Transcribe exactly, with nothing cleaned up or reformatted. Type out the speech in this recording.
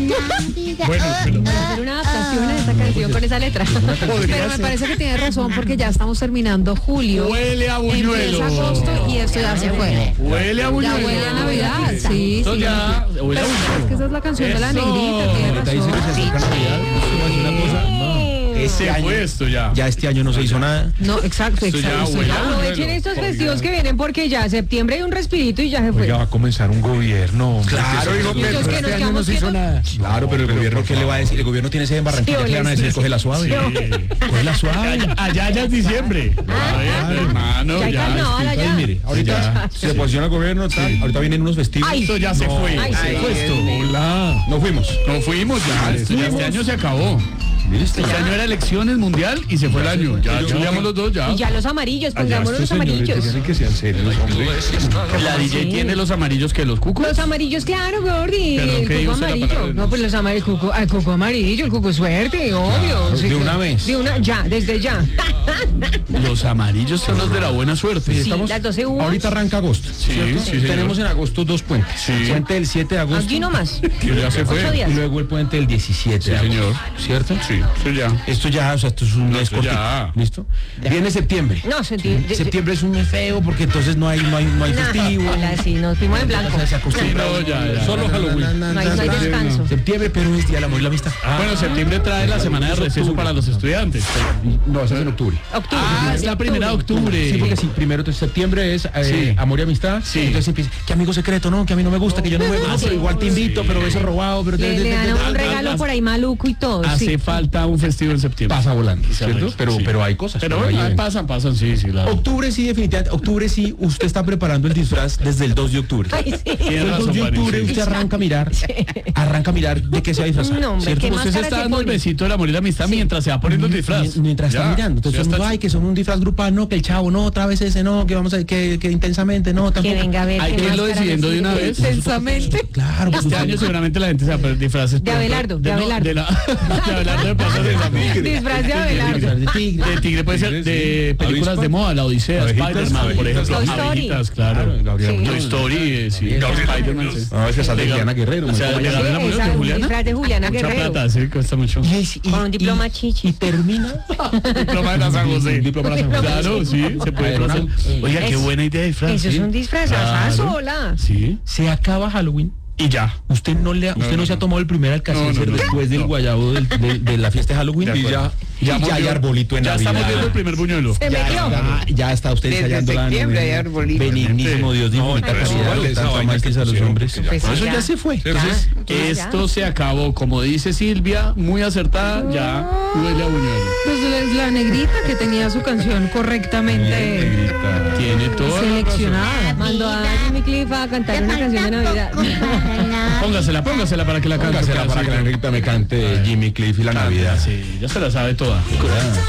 Bueno, pero- Hacer una adaptación a esta canción con esa letra. Pero me parece que tiene razón porque ya estamos terminando julio. Huele a buñuelo. Empieza agosto y esto ya se fue. Huele a Ya buñuelo. huele a Navidad, sí, Esto sí. ya Pero huele a es buñuelo. que esa es la canción de la Eso. negrita, tiene Ahorita dice que se razón. acerca Navidad. Es una cosa. Este Se año, fue esto ya. ya este año no se hizo nada. No, exacto, Esto ya exacto. huele a Aprovechen buñuelo. estos festivos que vienen porque ya septiembre hay un respirito y ya se fue. Ya va a comenzar un gobierno. hombre, Claro, que digo, se- pero Entonces, ¿qué, este nos año no quedamos se hizo quietos? nada. Claro, pero el pero gobierno, por ¿qué le va a decir? El gobierno tiene sede en Barranquilla, Sí, ¿qué le van a decir? sí. Coge la suave. Coge la suave. Allá ya es diciembre. A ver, hermano, Ya hay ya. carnaval allá. Entonces, mire, ahorita se posiciona el gobierno, tal, ahorita vienen unos festivos. Ay. Esto ya se fue. Ay, Se sí. fue esto. Hola. No fuimos. No fuimos ya. Esto ya este año se acabó. ¿Viste? Este año era elecciones mundial y se fue el año. Ya chuleamos los dos ya. Y ya los amarillos, pongámonos los Estos señores amarillos. tienen que sean serios, hombre. La D J tiene los amarillos que los cucos. Los amarillos, claro, Gordy. Perdón, El ¿qué dijo cuco usted la amarillo. palabra? No, pues los amarillos, cuco, el cuco amarillo, el cuco suerte, obvio. de Sí, una que- vez. De una, ya, desde ya. Los amarillos son los de la buena suerte. Sí, Estamos, las doce uvas. ahorita arranca agosto. Sí, ¿cierto? sí, señor. Tenemos en agosto dos puentes. Sí. El puente del siete de agosto. Aquí nomás. Que ya se Ocho fue. días. Y luego el puente del diecisiete Sí, de agosto. señor. ¿Cierto? Sí, eso ya. Esto ya, o sea, esto es un mes esto cortito. ya. ¿Listo? Viene septiembre. No, sentí. Septiembre es un mes feo porque entonces no hay, no hay, no hay festivo. Sí, nos fuimos en blanco. Se Sí, acostumbra. no, ya, ya. Solo Halloween. No hay, no hay descanso. Septiembre, pero es Día del Amor y la Amistad. Bueno, septiembre trae la semana de receso para los estudiantes. No, eso es en octubre. Octubre. Ah, es la primera de octubre. Sí, porque sí, primero entonces septiembre es eh, Sí. amor y amistad. Sí. Entonces empieza, que amigo secreto, no, que a mí no me gusta, que yo no me gusta, sí. igual te invito, pero eso robado, pero Le, le dan ah, un ah, regalo ah, por ahí maluco y todo. Hace Sí. falta un festivo en septiembre. pasa volando, Se ¿cierto? arregla, Pero, sí. pero hay cosas. Pero hay bueno, ahí eventos. pasan, pasan, sí, sí. La... Octubre sí, definitivamente. Octubre sí, usted está preparando el disfraz desde el dos de octubre. Ay, sí. Tiene El razón, dos de octubre Mari, sí. usted arranca a mirar, arranca a mirar de qué se va a disfrazar. No, hombre, ¿cierto? ¿qué Usted se máscara está se dando el pone? besito del amor y la amistad mientras se va poniendo el disfraz. Mientras Ya, está mirando. Entonces, ya todo el mundo, está. ay, que son un disfraz grupal, no, que el chavo, no, otra vez ese, no, que vamos a, que, que intensamente, no, Que tampoco. venga a ver. Hay qué que irlo máscara decidiendo le de una sirve. vez. Intensamente. Claro, pues Este usted- año seguramente la gente se va a poner disfraces. De Abelardo, de no, Abelardo. De, la, de Abelardo de Plaza de la Disfraz de Abelardo. disfraz de tigre. De tigre puede ser de películas Avispa. de moda, La Odisea, Abejitas, Spider-Man, por abejitas. ejemplo. Toy Story. Abejitas, claro. Claro, Gabriel. Sí. Toy Story, eh, sí. Spider-Man, sí. A veces sale Diana Guerrero. O sea, muy de famosa. Gabriela Sí, Muñoz, esa, de un Juliana. disfraz de Juliana Mucha Guerrero. plata, sí, cuesta mucho. Y es- y- Con un diploma y- chichi. Y termina. Diploma de la San José. Un diploma de la San José. Claro, sí, se puede Bueno, hacer. Oiga, qué es- buena idea de disfraz. Eso es sí. un disfrazazo, Claro. hola. Sí, Se acaba Halloween. y ya. Usted no le, ha- usted no, no, se ha no. tomado el primer alcacelser No, no, no, después del no. guayabo del- de, de la fiesta de Halloween De y ya, acuerdo. y ya, hemos hay visto- arbolito en Ya Navidad. estamos viendo el primer buñuelo. Se Ya metió. está, ya está usted Desde ensayando la septiembre hay novena. arbolito. Benignísimo Dios de infinita pero caridad, igual esa tanta vaina más que a los pusieron, hombres. porque ya- Pues Por eso ya. ya se fue. Entonces, Ya, esto ya. se acabó, como dice Silvia, muy acertada, ya huele a buñuelo. Pues es la negrita que tenía su canción correctamente Tiene toda la seleccionada. Mandó a Jimmy Cliff a cantar una canción de Navidad. razón. Póngasela, póngasela para que la cante. Póngasela para que la negrita me cante Jimmy Cliff y la Navidad. Sí, ya se la sabe toda.